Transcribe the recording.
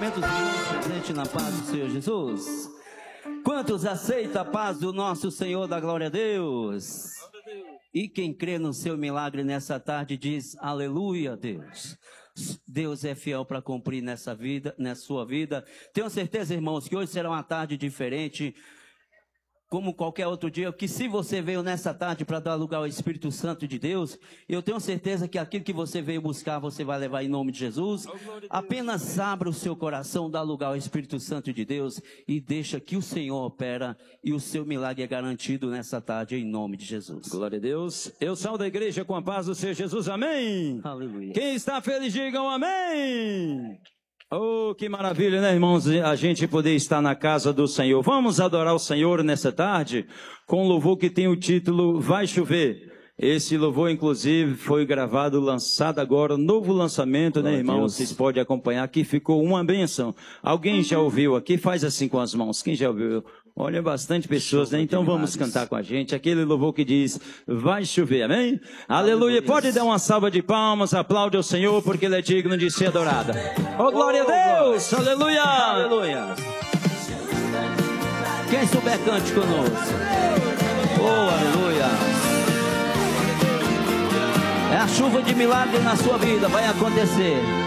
Cumprimento os irmãos presentes na paz do Senhor Jesus. Quantos aceitam a paz do nosso Senhor, da glória a Deus? E quem crê no seu milagre nessa tarde diz aleluia, Deus. Deus é fiel para cumprir nessa vida, na sua vida. Tenho certeza, irmãos, que hoje será uma tarde diferente, como qualquer outro dia, que se você veio nessa tarde para dar lugar ao Espírito Santo de Deus, eu tenho certeza que aquilo que você veio buscar, você vai levar em nome de Jesus. Apenas abra o seu coração, dá lugar ao Espírito Santo de Deus e deixa que o Senhor opera e o seu milagre é garantido nessa tarde, em nome de Jesus. Glória a Deus. Eu saio da igreja com a paz do Senhor Jesus, amém. Aleluia. Quem está feliz, digam amém. Oh, que maravilha, né, irmãos, a gente poder estar na casa do Senhor. Vamos adorar o Senhor nessa tarde com um louvor que tem o título Vai Chover. Esse louvor, inclusive, foi gravado, lançado agora, novo lançamento, né, irmãos? Vocês podem acompanhar aqui, ficou uma bênção. Alguém já ouviu aqui? Faz assim com as mãos. Quem já ouviu? Olha, bastante pessoas, né? Então vamos cantar com a gente aquele louvor que diz, vai chover, amém? Aleluia. Pode dar uma salva de palmas, aplaude ao Senhor, porque Ele é digno de ser adorado. Oh, glória a Deus! Aleluia! Aleluia. Quem souber, cante conosco. Oh, aleluia. É a chuva de milagre na sua vida, vai acontecer.